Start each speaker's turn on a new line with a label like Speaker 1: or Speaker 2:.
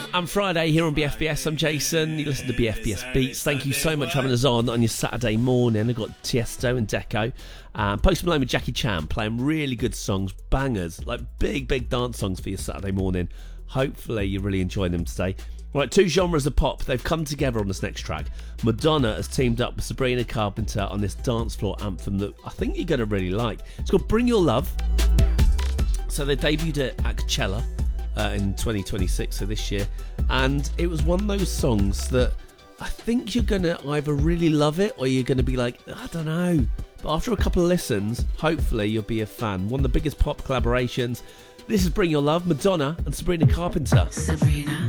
Speaker 1: and Friday here on BFBS. I'm Jason. You listen to BFBS Beats. Thank you so much for having us on your Saturday morning. I've got Tiesto and Deco. Post Malone with Jackie Chan playing really good songs, bangers, like big dance songs for your Saturday morning. Hopefully you really enjoy them today. Right, two genres of pop, they've come together on this next track. Madonna has teamed up with Sabrina Carpenter on this dance floor anthem that I think you're going to really like. It's called Bring Your Love. So they debuted it at Coachella in 2026, so this year. And it was one of those songs that I think you're going to either really love it or you're going to be like, I don't know. But after a couple of listens, hopefully you'll be a fan. One of the biggest pop collaborations. This is Bring Your Love, Madonna and Sabrina Carpenter.
Speaker 2: Sabrina.